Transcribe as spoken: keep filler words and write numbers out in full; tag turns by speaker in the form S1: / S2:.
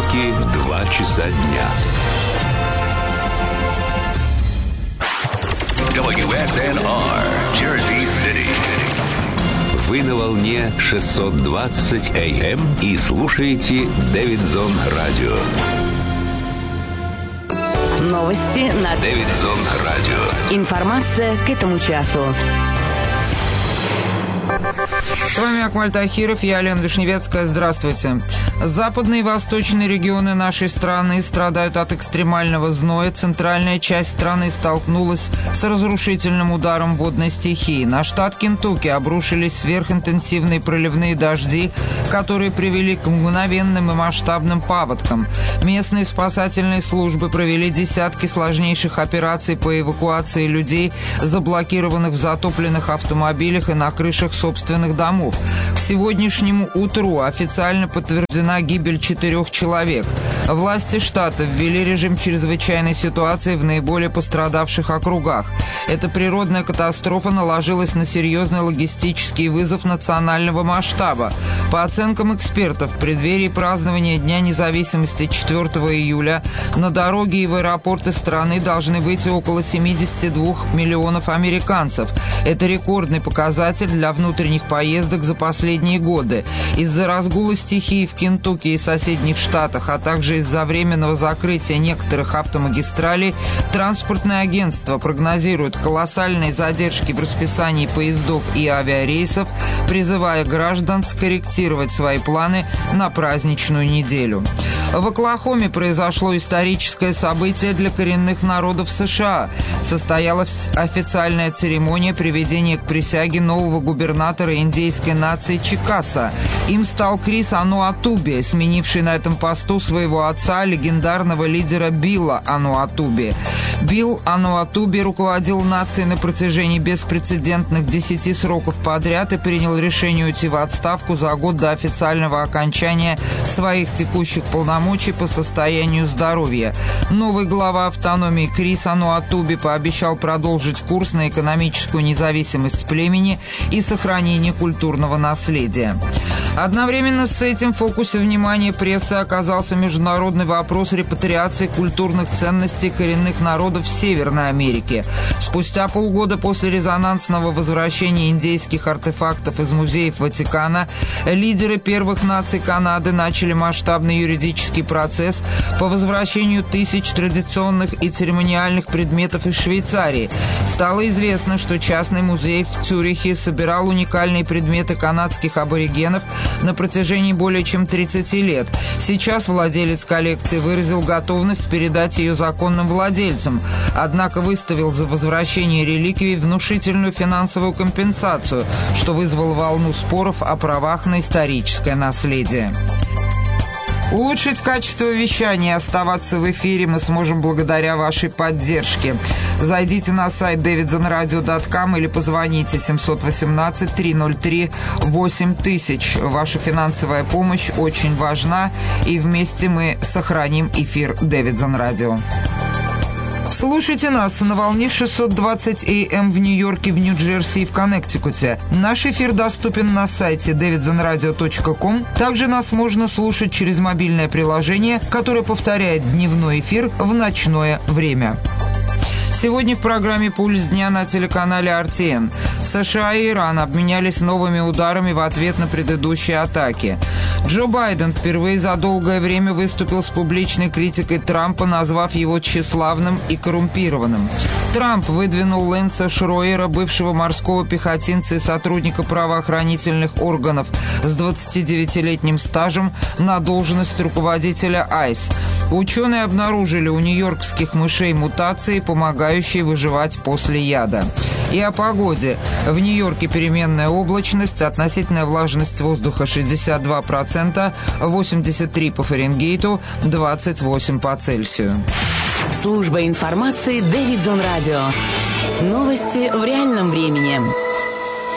S1: Нью-Йорке два часа дня. дабл ю эс эн ар, Jersey City. Вы на волне шестьсот двадцать эй эм и слушаете Дэвидсон Радио.
S2: Новости на
S1: Дэвидсон Радио.
S2: Информация к этому часу.
S3: С вами Акмаль Тахиров, я Лена Вишневецкая. Здравствуйте. Западные и восточные регионы нашей страны страдают от экстремального зноя. Центральная часть страны столкнулась с разрушительным ударом водной стихии. На штат Кентукки обрушились сверхинтенсивные проливные дожди, которые привели к мгновенным и масштабным паводкам. Местные спасательные службы провели десятки сложнейших операций по эвакуации людей, заблокированных в затопленных автомобилях и на крышах собственных домов. К сегодняшнему утру официально подтверждена гибель четырех человек. Власти штата ввели режим чрезвычайной ситуации в наиболее пострадавших округах. Эта природная катастрофа наложилась на серьезный логистический вызов национального масштаба. По оценкам экспертов, в преддверии празднования Дня независимости четвёртого июля на дороги и в аэропорты страны должны выйти около семьдесят два миллионов американцев. Это рекордный показатель для внутренних поездок за последние годы. Из-за разгула стихии в Кентукки и соседних штатах, а также из-за временного закрытия некоторых автомагистралей, транспортное агентство прогнозирует колоссальные задержки в расписании поездов и авиарейсов, призывая граждан скорректировать свои планы на праздничную неделю. В Оклахоме произошло историческое событие для коренных народов США. Состоялась официальная церемония приведения к присяге нового губернатора индейской нации Чикаса. Им стал Крис Ануатуби, сменивший на этом посту своего отца, легендарного лидера Билла Ануатуби. Билл Ануатуби руководил нацией на протяжении беспрецедентных десяти сроков подряд и принял решение уйти в отставку за год до официального окончания своих текущих полномочий по состоянию здоровья. Новый глава автономии Крис Ануатуби пообещал продолжить курс на экономическую независимость племени и сохранение культурного наследия. Одновременно с этим в фокусе внимания прессы оказался международный вопрос репатриации культурных ценностей коренных народов Северной Америки. Спустя полгода после резонансного возвращения индейских артефактов из музеев Ватикана, лидеры первых наций Канады начали масштабный юридический процесс по возвращению тысяч традиционных и церемониальных предметов из Швейцарии. Стало известно, что частный музей в Цюрихе собирал уникальные предметы канадских аборигенов на протяжении более чем тридцати лет. Сейчас владелец коллекции выразил готовность передать ее законным владельцам, однако выставил за возвращение реликвий внушительную финансовую компенсацию, что вызвало волну споров о правах на историческое наследие. Улучшить качество вещания и оставаться в эфире мы сможем благодаря вашей поддержке. Зайдите на сайт дэвидсон радио точка ком или позвоните семь один восемь три ноль три восемь тысяч. Ваша финансовая помощь очень важна, и вместе мы сохраним эфир Дэвидсон Радио. Слушайте нас на волне шестьсот двадцать эй эм в Нью-Йорке, в Нью-Джерси и в Коннектикуте. Наш эфир доступен на сайте дэвидсон радио точка ком. Также нас можно слушать через мобильное приложение, которое повторяет дневной эфир в ночное время. Сегодня в программе «Пульс дня» на телеканале ар ти эн. США и Иран обменялись новыми ударами в ответ на предыдущие атаки. Джо Байден впервые за долгое время выступил с публичной критикой Трампа, назвав его тщеславным и коррумпированным. Трамп выдвинул Лэнса Шройера, бывшего морского пехотинца и сотрудника правоохранительных органов с двадцатидевятилетним стажем, на должность руководителя айс. Ученые обнаружили у нью-йоркских мышей мутации, помогающие выживать после яда. И о погоде. В Нью-Йорке переменная облачность, относительная влажность воздуха шестьдесят два процента, восемьдесят три по Фаренгейту, двадцать восемь по Цельсию.
S2: Служба информации Дэвидсон Радио. Новости в реальном времени.